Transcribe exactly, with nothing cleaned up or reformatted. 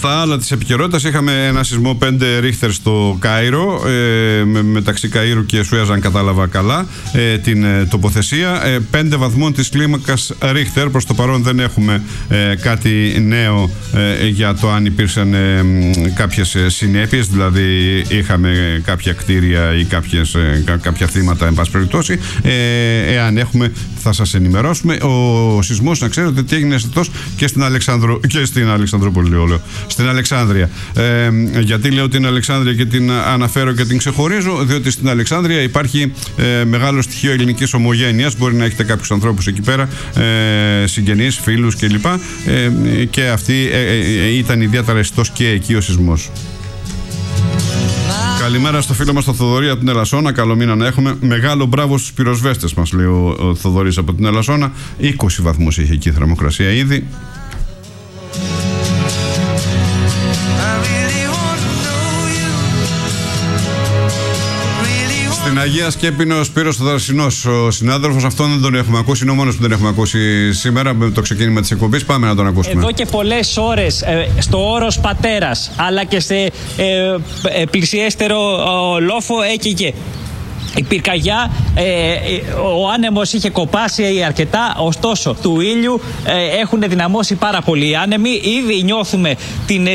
Στα άλλα της επικαιρότητας είχαμε ένα σεισμό πέντε ρίχτερ στο Κάιρο, ε, με, μεταξύ Καΐρου και Σουέζ, αν κατάλαβα καλά ε, την ε, τοποθεσία. Ε, πέντε βαθμών της κλίμακας ρίχτερ. Προς το παρόν δεν έχουμε ε, κάτι νέο ε, για το αν υπήρξαν ε, κάποιες συνέπειες, δηλαδή είχαμε κάποια κτίρια ή κάποιες, ε, κα, κάποια θύματα, εν πάση περιπτώσει. Ε, εάν έχουμε, θα σας ενημερώσουμε. Ο σεισμός, να ξέρετε, ότι έγινε αισθητός και στην, Αλεξάνδρο, και στην Αλεξανδρούπολη, λέω, στην Αλεξάνδρεια. Ε, γιατί λέω την Αλεξάνδρεια και την αναφέρω και την ξεχωρίζω, διότι στην Αλεξάνδρεια υπάρχει ε, μεγάλο στοιχείο ελληνικής ομογένειας. Μπορεί να έχετε κάποιους ανθρώπους εκεί πέρα, ε, συγγενείς, φίλους κλπ. Ε, και αυτή ε, ε, ήταν ιδιαίτερα αισθητός και εκεί ο σεισμός. Καλημέρα στο φίλο μας τον Θοδωρή από την Ελασσόνα. Καλό μήνα να έχουμε. Μεγάλο μπράβο στους πυροσβέστες μας, λέει ο, ο Θοδωρής από την Ελασσόνα. είκοσι βαθμούς είχε εκεί η θερμοκρασία ήδη. Στην Αγία Σκέπη είναι ο Σπύρος ο Δρασινός, ο συνάδελφος. Αυτόν δεν τον έχουμε ακούσει, είναι ο μόνος που δεν έχουμε ακούσει σήμερα με το ξεκίνημα της εκπομπής. Πάμε να τον ακούσουμε. Εδώ και πολλές ώρες ε, στο όρος Πατέρας, αλλά και σε ε, ε, πλησιέστερο ε, λόφο έκυγε η πυρκαγιά. Ε, ο άνεμος είχε κοπάσει αρκετά, ωστόσο του ήλιου ε, έχουν δυναμώσει πάρα πολύ οι άνεμοι. Ήδη νιώθουμε την